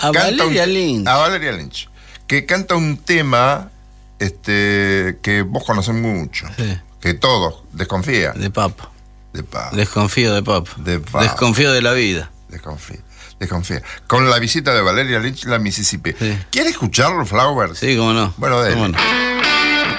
A Valeria Lynch. A Valeria Lynch. Que canta un tema que vos conocés mucho. Sí. Que todos, Desconfía. De Papa. De Papa. Desconfío de Papa. Desconfío de la vida. Desconfía. Con la visita de Valeria Lynch, la Mississippi. Sí. ¿Quiere escucharlo, Flowers? Sí, cómo no. Bueno, dele. ¿Cómo no?